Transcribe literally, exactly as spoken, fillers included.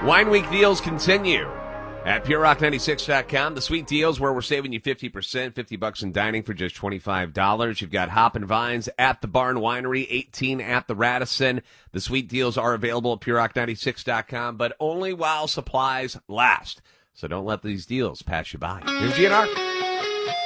Wine Week deals continue at Pure Rock ninety-six dot com. The sweet deals where we're saving you fifty percent, fifty bucks in dining for just twenty-five dollars. You've got Hoppin' Vines at the Barn Winery, eighteen at the Radisson. The sweet deals are available at Pure Rock ninety-six dot com, but only while supplies last. So don't let these deals pass you by. Here's G N R.